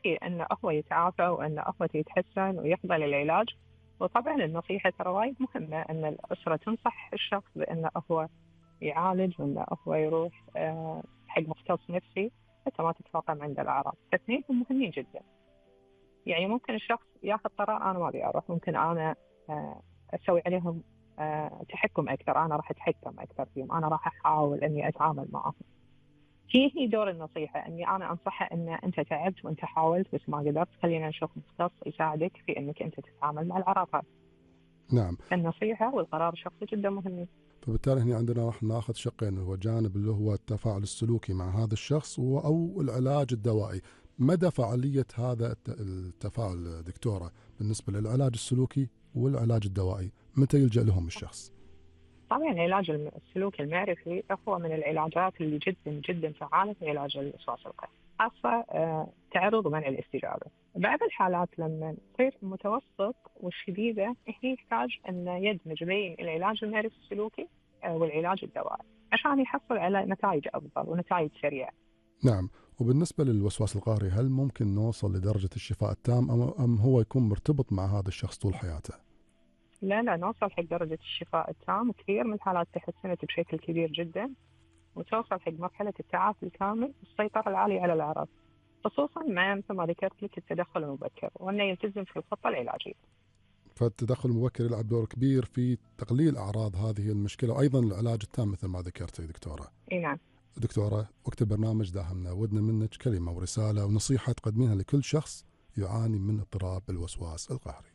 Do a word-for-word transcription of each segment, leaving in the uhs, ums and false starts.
يكفي أن هو يتعافى وأن هو يتحسن ويحضر للعلاج. وطبعا النصيحة ترى وايد مهمة، أن الأسرة تنصح الشخص بأنه هو يعالج وأنه هو يروح آه، حق مختص نفسي حتى ما تتفاقم عنده الأعراض. فاثنينهم مهمين جدا. يعني ممكن الشخص ياخذ قرار أنا ما أبي أروح، ممكن أنا آه، أسوي عليهم آه، تحكم أكثر، أنا راح أتحكم أكثر فيهم، أنا راح أحاول إني أتعامل معهم. هي هي دور النصيحة، إني أنا أنصحه إن أنت تعبت وأنت حاولت بس ما قدرت، خلينا نشوف مختص يساعدك في إنك أنت تتعامل مع الأعراض. نعم. النصيحة والقرار الشخصي جدا مهمين. فبالتالي هنا عندنا راح ناخذ شقين، هو جانب اللي هو التفاعل السلوكي مع هذا الشخص أو العلاج الدوائي. مدى فعالية هذا التفاعل دكتورة بالنسبة للعلاج السلوكي والعلاج الدوائي، متى يلجأ لهم الشخص؟ طبعا العلاج السلوكي المعرفي هو من العلاجات اللي جدا جدا فعالة في علاج الوسواس القهري، خاصة تعرض ومنع الاستجابة. بعض الحالات لما تصير متوسط والشديدة هي يحتاج أن يدمج بين العلاج المعرفي السلوكي والعلاج الدوائي عشان يحصل على نتائج أفضل ونتائج سريعة. نعم. وبالنسبة للوسواس القهري، هل ممكن نوصل لدرجة الشفاء التام أم هو يكون مرتبط مع هذا الشخص طول حياته؟ لا لا، نوصل حق درجة الشفاء التام. كثير من الحالات تحسنت بشكل كبير جدا وتوصل حق مرحلة التعافي الكامل والسيطرة العالية على الأعراض، خصوصا مع مثل ما ذكرت لك التدخل المبكر وأنه يلتزم في الخطة العلاجية. فالتدخل المبكر يلعب دور كبير في تقليل أعراض هذه المشكلة، وأيضا العلاج التام مثل ما ذكرتي دكتورة. اي نعم. دكتورة، وقت البرنامج داهمنا، ودنا منك كلمة ورسالة ونصيحة تقدمينها لكل شخص يعاني من اضطراب الوسواس القهري.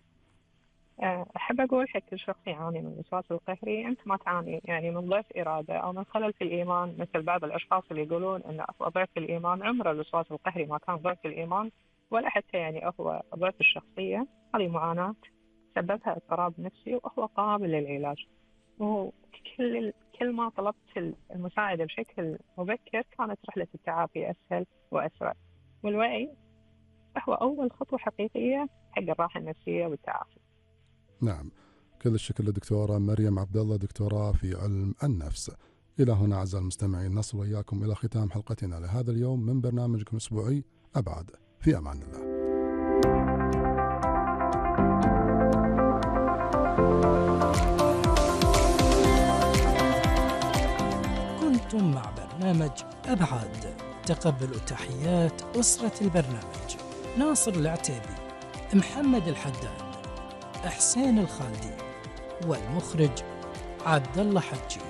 أحب أقول حق كل شخص يعاني من الوسواس القهري، أنت ما تعاني يعني من ضعف إرادة أو من خلل في الإيمان مثل بعض الأشخاص اللي يقولون أن هو ضعف الإيمان. عمر الوسواس القهري ما كان ضعف الإيمان ولا حتى يعني هو ضعف الشخصية. هذه معاناة سببها اضطراب نفسي وهو قابل للعلاج. وكل كل ما طلبت المساعدة بشكل مبكر كانت رحلة التعافي أسهل وأسرع، والوعي هو أول خطوة حقيقية حق الراحة النفسية والتعافي. نعم. كل الشكر للدكتورة مريم عبد الله، دكتوراه في علم النفس. إلى هنا أعزائي المستمعين نصل وإياكم إلى ختام حلقتنا لهذا اليوم من برنامجكم الأسبوعي أبعد. في أمان الله. كنتم مع برنامج أبعاد. تقبلوا تحيات أسرة البرنامج: ناصر العتيبي، محمد الحداد، إحسان الخالدي، والمخرج عبد الله حجي.